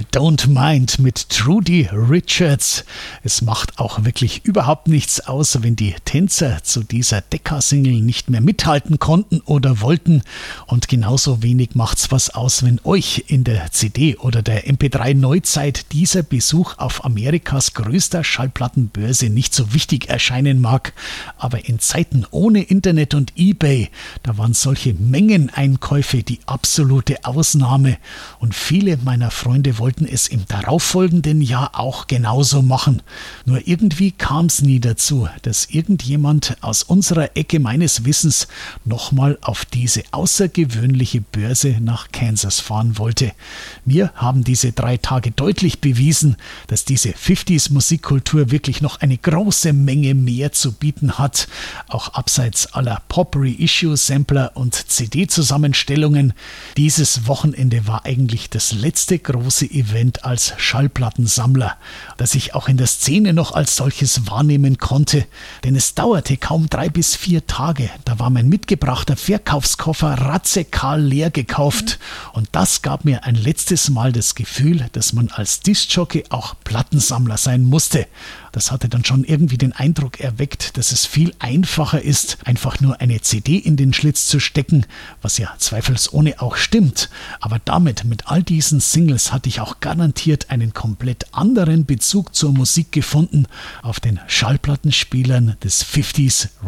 Don't Mind mit Trudy Richards. Es macht auch wirklich überhaupt nichts aus, wenn die Tänzer zu dieser Decca-Single nicht mehr mithalten konnten oder wollten. Und genauso wenig macht's was aus, wenn euch in der CD oder der MP3-Neuzeit dieser Besuch auf Amerikas größter Schallplattenbörse nicht so wichtig erscheinen mag. Aber in Zeiten ohne Internet und eBay, da waren solche Mengeneinkäufe die absolute Ausnahme. Und viele meiner Freunde wollten es im darauffolgenden Jahr auch genauso machen. Nur irgendwie kam es nie dazu, dass irgendjemand aus unserer Ecke meines Wissens nochmal auf diese außergewöhnliche Börse nach Kansas fahren wollte. Mir haben diese 3 Tage deutlich bewiesen, dass diese 50s Musikkultur wirklich noch eine große Menge mehr zu bieten hat, auch abseits aller Pop-Reissue-Sampler und CD-Zusammenstellungen. Dieses Wochenende war eigentlich das letzte große Event als Schallplattensammler, das ich auch in der Szene noch als solches wahrnehmen konnte, denn es dauerte kaum 3 bis 4 Tage, da war mein mitgebrachter Verkaufskoffer radikal leer gekauft und das gab mir ein letztes Mal das Gefühl, dass man als Diskjockey auch Plattensammler sein musste. Das hatte dann schon irgendwie den Eindruck erweckt, dass es viel einfacher ist, einfach nur eine CD in den Schlitz zu stecken, was ja zweifelsohne auch stimmt. Aber damit, mit all diesen Singles, hatte ich auch garantiert einen komplett anderen Bezug zur Musik gefunden auf den Schallplattenspielern des 50s